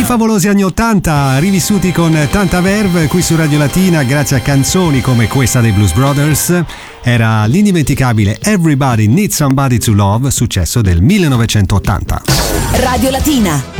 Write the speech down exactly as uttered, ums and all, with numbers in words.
favolosi anni ottanta rivissuti con tanta verve qui su Radio Latina grazie a canzoni come questa dei Blues Brothers. Era l'indimenticabile Everybody Needs Somebody to Love, successo del millenovecentottanta. Radio Latina.